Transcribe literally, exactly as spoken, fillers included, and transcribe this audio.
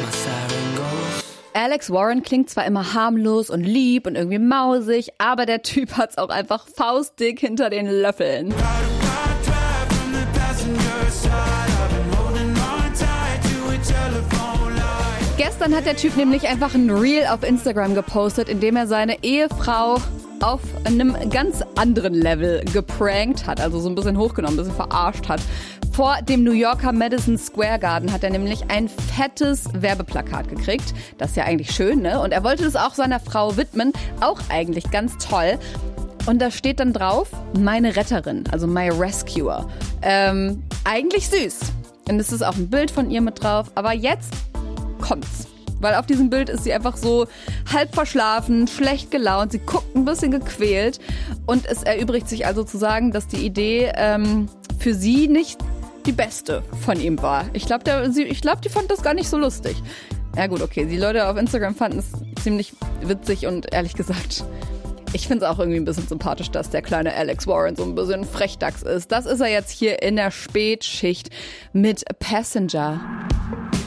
Alex Warren klingt zwar immer harmlos und lieb und irgendwie mausig, aber der Typ hat's auch einfach faustdick hinter den Löffeln. Gestern hat der Typ nämlich einfach ein Reel auf Instagram gepostet, in dem er seine Ehefrau auf einem ganz anderen Level geprankt hat, also so ein bisschen hochgenommen, ein bisschen verarscht hat. Vor dem New Yorker Madison Square Garden hat er nämlich ein fettes Werbeplakat gekriegt. Das ist ja eigentlich schön, ne? Und er wollte das auch seiner Frau widmen, auch eigentlich ganz toll. Und da steht dann drauf, meine Retterin, also my rescuer. Ähm, eigentlich süß. Und es ist auch ein Bild von ihr mit drauf, aber jetzt kommt's. Weil auf diesem Bild ist sie einfach so halb verschlafen, schlecht gelaunt, sie guckt ein bisschen gequält und es erübrigt sich also zu sagen, dass die Idee ähm, für sie nicht die beste von ihm war. Ich glaube, ich glaub, die fand das gar nicht so lustig. Ja gut, okay, die Leute auf Instagram fanden es ziemlich witzig und ehrlich gesagt, ich finde es auch irgendwie ein bisschen sympathisch, dass der kleine Alex Warren so ein bisschen Frechdachs ist. Das ist er jetzt hier in der Spätschicht mit Passenger.